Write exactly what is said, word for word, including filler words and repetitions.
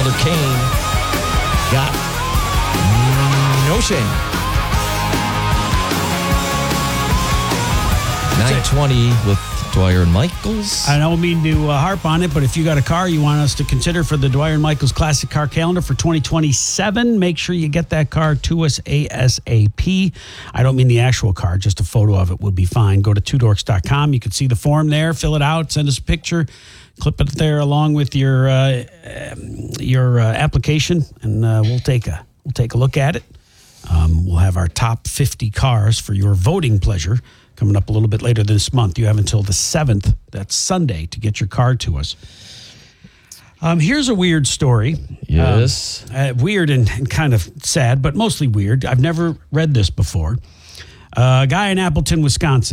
Calendar Kane got no shame. nine twenty with Dwyer and Michaels. I don't mean to uh, harp on it, but if you got a car you want us to consider for the Dwyer and Michaels Classic Car Calendar for twenty twenty-seven, make sure you get that car to us ASAP. I don't mean the actual car, just a photo of it would be fine. Go to two dorks dot com. You can see the form there. Fill it out. Send us a picture. Clip it there along with your uh, your uh, application, and uh, we'll take a we'll take a look at it. Um, we'll have our top fifty cars for your voting pleasure coming up a little bit later this month. You have until the seventh, that's Sunday, to get your car to us. Um, here's a weird story. Yes. Um, uh, weird and, and kind of sad, but mostly weird. I've never read this before. Uh, a guy in Appleton, Wisconsin,